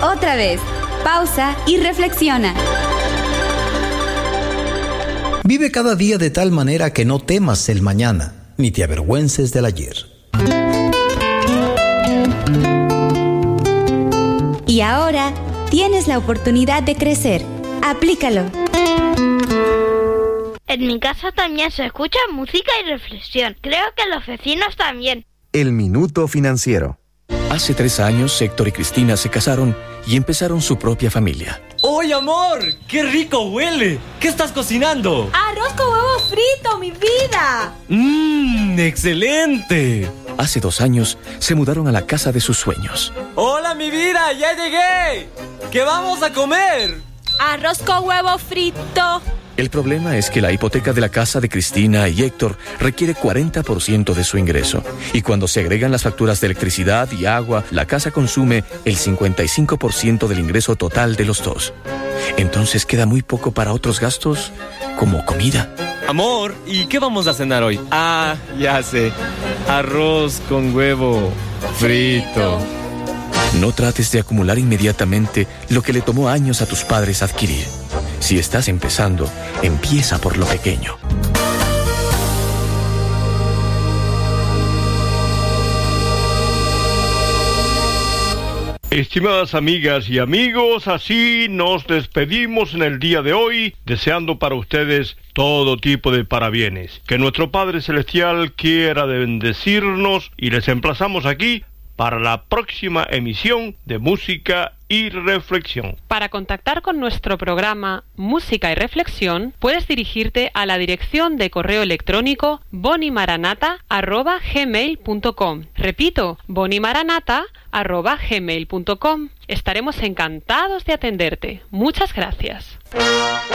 Otra vez, pausa y reflexiona. Vive cada día de tal manera que no temas el mañana, ni te avergüences del ayer. Y ahora tienes la oportunidad de crecer. Aplícalo. En mi casa también se escucha música y reflexión. Creo que los vecinos también. El Minuto Financiero. Hace 3 años, Héctor y Cristina se casaron y empezaron su propia familia. ¡Oye, amor! ¡Qué rico huele! ¿Qué estás cocinando? ¡Arroz con huevo frito, mi vida! ¡Excelente! Hace 2 años, se mudaron a la casa de sus sueños. ¡Hola, mi vida! ¡Ya llegué! ¿Qué vamos a comer? ¡Arroz con huevo frito! El problema es que la hipoteca de la casa de Cristina y Héctor requiere 40% de su ingreso. Y cuando se agregan las facturas de electricidad y agua, la casa consume el 55% del ingreso total de los dos. Entonces queda muy poco para otros gastos, como comida. Amor, ¿y qué vamos a cenar hoy? Ah, ya sé. Arroz con huevo frito. No trates de acumular inmediatamente lo que le tomó años a tus padres adquirir. Si estás empezando, empieza por lo pequeño. Estimadas amigas y amigos, así nos despedimos en el día de hoy, deseando para ustedes todo tipo de parabienes. Que nuestro Padre Celestial quiera bendecirnos y les emplazamos aquí para la próxima emisión de Música y Reflexión. Para contactar con nuestro programa Música y Reflexión, puedes dirigirte a la dirección de correo electrónico bonimaranata@gmail.com. Repito, bonimaranata@gmail.com. Estaremos encantados de atenderte. Muchas gracias.